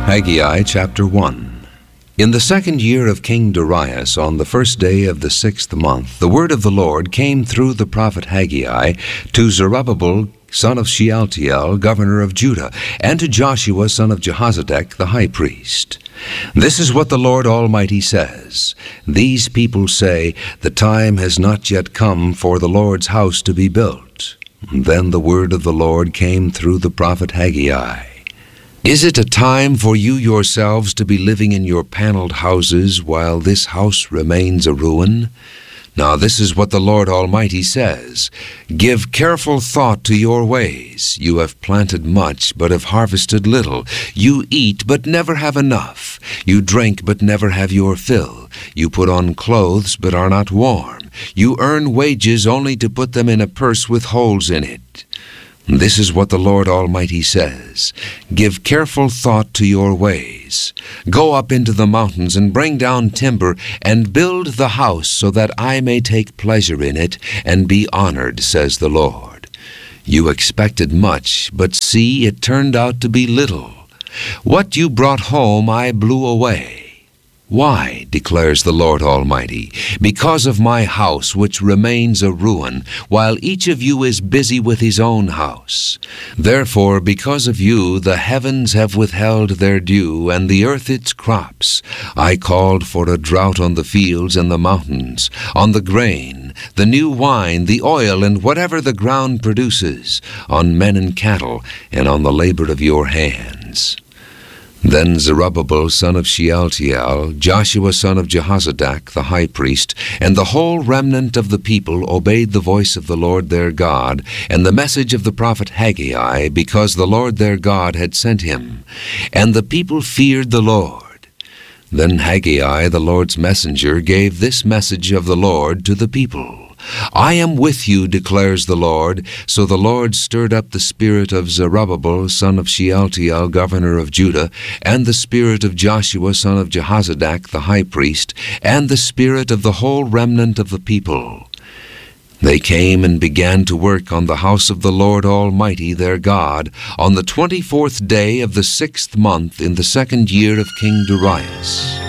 Haggai chapter 1. In the 2nd year of King Darius, on the 1st day of the 6th month, the word of the Lord came through the prophet Haggai to Zerubbabel, son of Shealtiel, governor of Judah, and to Joshua, son of Jehozadak, the high priest. This is what the Lord Almighty says. These people say, "The time has not yet come for the Lord's house to be built." Then the word of the Lord came through the prophet Haggai. Is it a time for you yourselves to be living in your paneled houses while this house remains a ruin? Now this is what the Lord Almighty says. Give careful thought to your ways. You have planted much, but have harvested little. You eat, but never have enough. You drink, but never have your fill. You put on clothes, but are not warm. You earn wages only to put them in a purse with holes in it. This is what the Lord Almighty says. Give careful thought to your ways. Go up into the mountains and bring down timber and build the house so that I may take pleasure in it and be honored, says the Lord. You expected much, but see, it turned out to be little. What you brought home I blew away. Why, declares the Lord Almighty? Because of my house, which remains a ruin, while each of you is busy with his own house. Therefore, because of you, the heavens have withheld their dew, and the earth its crops. I called for a drought on the fields and the mountains, on the grain, the new wine, the oil, and whatever the ground produces, on men and cattle, and on the labor of your hands. Then Zerubbabel, son of Shealtiel, Joshua, son of Jehozadak, the high priest, and the whole remnant of the people obeyed the voice of the Lord their God, and the message of the prophet Haggai, because the Lord their God had sent him. And the people feared the Lord. Then Haggai, the Lord's messenger, gave this message of the Lord to the people. I am with you, declares the Lord. So the Lord stirred up the spirit of Zerubbabel, son of Shealtiel, governor of Judah, and the spirit of Joshua, son of Jehozadak, the high priest, and the spirit of the whole remnant of the people. They came and began to work on the house of the Lord Almighty their God on the 24th day of the 6th month in the 2nd year of King Darius.